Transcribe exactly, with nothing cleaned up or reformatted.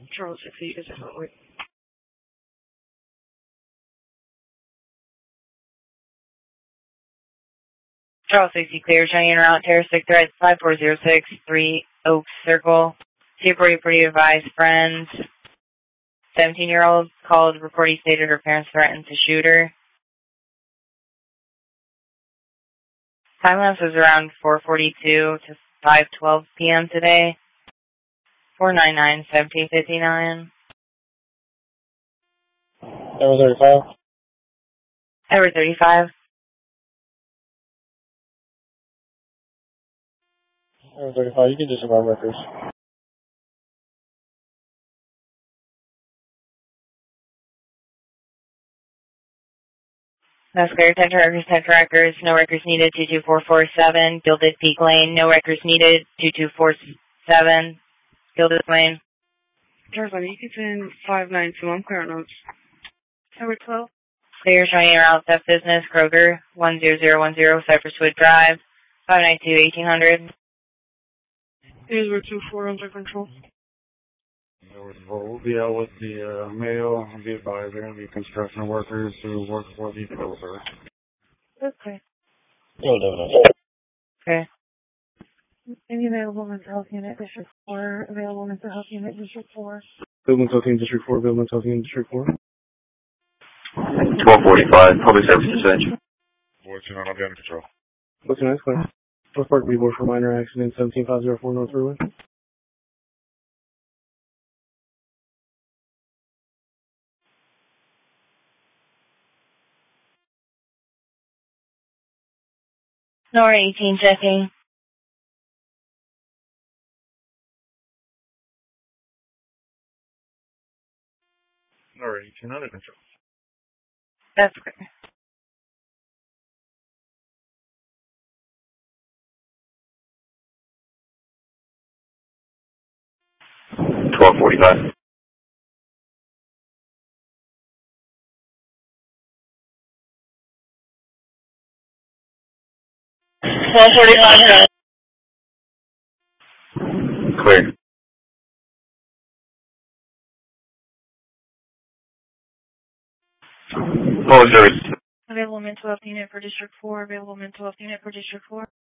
Charles six eight is forward. Charles sixty clear, showing in route, terroristic threats, five four zero six, three Oaks Circle. Super pretty advised friends. seventeen-year-old called, reporting stated her parents threatened to shoot her. Time lapse was around four forty-two to five twelve p.m. today. four nine nine, seventeen fifty-nine. Ever thirty-five? Ever thirty-five. Ever thirty-five, you can disregard records. That's clear. ten records, ten records. No records needed. two two four four seven. Gilded Peak Lane. No records needed. two two four seven. Gilded Lane. Charles, you can send five nine two. I'm clear notes. Ever twelve. Clear, showing in route, theft business, Kroger, one zero zero one zero, Cypresswood Drive, five nine two, eighteen hundred. Here's two four under control. We'll be out with the uh, mail. I'll be advised they're going to be construction workers who work for the builder. Okay. You'll do it. Okay. Any available mental health unit, District four. Available mental health unit, District four. Bill Mental Team District four, Bill Mental Team District four. twelve forty-five, public service dispatch. fourteen on under control. What's your next class? North Park B board for minor accident, seventeen five zero four North Ruin. Nor eighteen checking. Nor eighteen under control. That's clear. twelve forty-five. twelve forty-five. Clear. Public service. Available mental health unit for District four. Available mental health unit for District four.